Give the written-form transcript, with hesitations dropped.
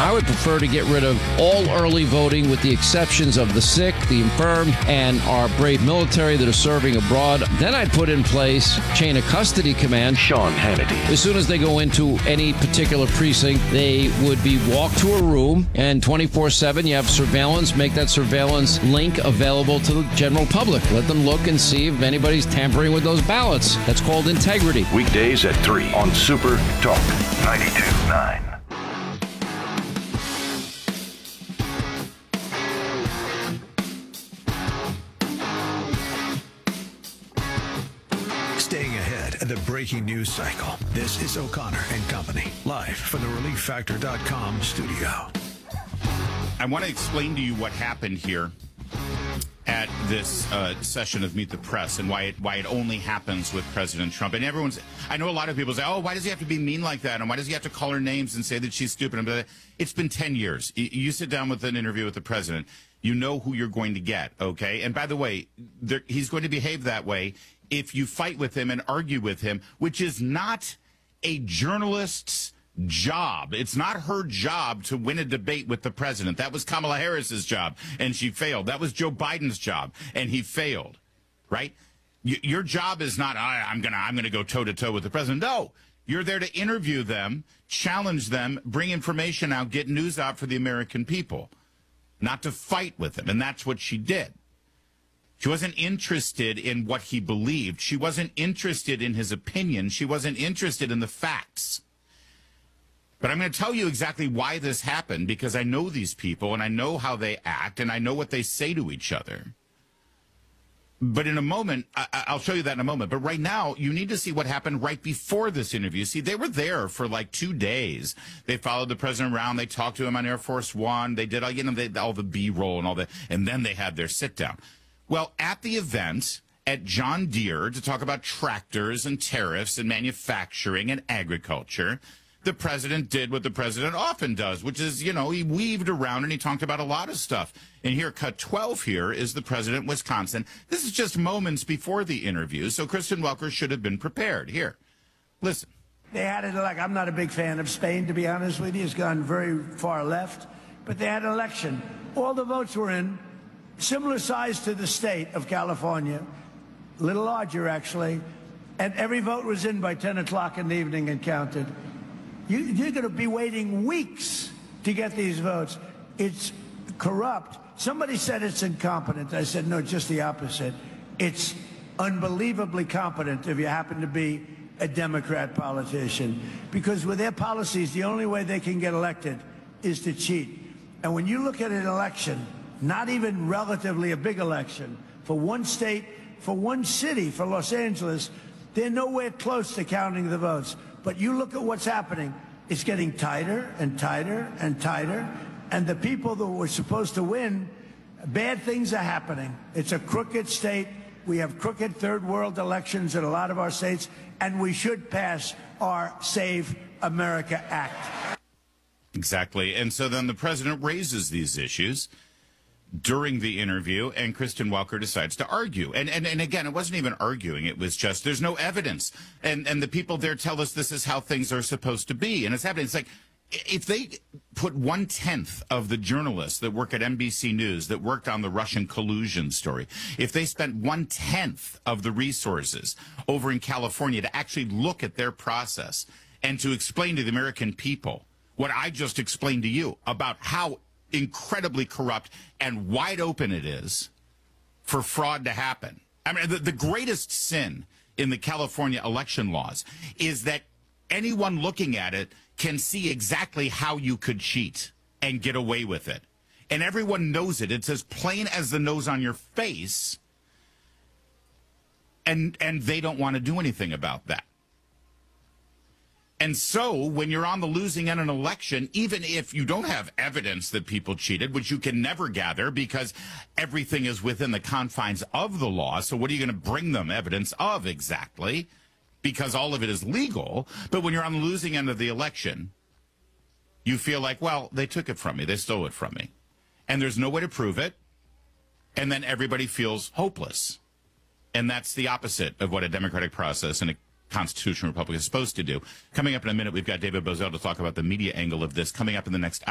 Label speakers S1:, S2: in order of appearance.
S1: I would prefer to get rid of all early voting with the exceptions of the sick, the infirm, and our brave military that are serving abroad. Then I'd put in place chain of custody command.
S2: Sean Hannity.
S1: As soon as they go into any particular precinct, they would be walked to a room, and 24/7 you have surveillance. Make that surveillance link available to the general public. Let them look and see if anybody's tampering with those ballots. That's called integrity.
S2: Weekdays at 3 on Super Talk 92.9.
S3: Staying ahead of the breaking news cycle. This is O'Connor and Company, live from the ReliefFactor.com studio.
S4: I want to explain to you what happened here at this session of Meet the Press and why it only happens with President Trump. And I know a lot of people say, oh, why does he have to be mean like that? And why does he have to call her names and say that she's stupid? And it's been 10 years. You sit down with an interview with the president, you know who you're going to get, okay? And by the way, he's going to behave that way if you fight with him and argue with him, which is not a journalist's job. It's not her job to win a debate with the president. That was Kamala Harris's job, and she failed. That was Joe Biden's job, and he failed, right? Your job is not, I'm gonna go toe-to-toe with the president. No, you're there to interview them, challenge them, bring information out, get news out for the American people, not to fight with them, and that's what she did. She wasn't interested in what he believed. She wasn't interested in his opinion. She wasn't interested in the facts. But I'm going to tell you exactly why this happened, because I know these people, and I know how they act, and I know what they say to each other. But in a moment, I'll show you that in a moment. But right now, you need to see what happened right before this interview. See, they were there for like 2 days. They followed the president around. They talked to him on Air Force One. They did all the B-roll and all that. And then they had their sit-down. Well, at the event at John Deere to talk about tractors and tariffs and manufacturing and agriculture, the president did what the president often does, which is, he weaved around and he talked about a lot of stuff. And here, cut 12 here, is the president of Wisconsin. This is just moments before the interview, so Kristen Welker should have been prepared. Here, listen.
S5: They had it like, I'm not a big fan of Spain, to be honest with you. It's gone very far left. But they had an election. All the votes were in, similar size to the state of California, a little larger, actually. And every vote was in by 10 o'clock in the evening and counted. You're going to be waiting weeks to get these votes. It's corrupt. Somebody said it's incompetent. I said, no, just the opposite. It's unbelievably competent if you happen to be a Democrat politician. Because with their policies, the only way they can get elected is to cheat. And when you look at an election, not even relatively a big election, for one state, for one city, for Los Angeles, they're nowhere close to counting the votes. But you look at what's happening. It's getting tighter and tighter and tighter. And the people that were supposed to win, bad things are happening. It's a crooked state. We have crooked third world elections in a lot of our states. And we should pass our Save America Act.
S4: Exactly. And so then the president raises these issues during the interview, and Kristen Welker decides to argue. And again, it wasn't even arguing. It was just, there's no evidence. And the people there tell us this is how things are supposed to be. And it's happening. It's like, if they put 1/10 of the journalists that work at NBC News that worked on the Russian collusion story, if they spent 1/10 of the resources over in California to actually look at their process and to explain to the American people what I just explained to you about how incredibly corrupt and wide open it is for fraud to happen. I mean, the greatest sin in the California election laws is that anyone looking at it can see exactly how you could cheat and get away with it. And everyone knows it. It's as plain as the nose on your face. And they don't want to do anything about that. And so when you're on the losing end of an election, even if you don't have evidence that people cheated, which you can never gather because everything is within the confines of the law. So what are you going to bring them evidence of exactly? Because all of it is legal. But when you're on the losing end of the election, you feel like, well, they took it from me. They stole it from me. And there's no way to prove it. And then everybody feels hopeless. And that's the opposite of what a democratic process and a constitutional republic is supposed to do. Coming up in a minute, we've got David Bozell to talk about the media angle of this. Coming up in the next hour.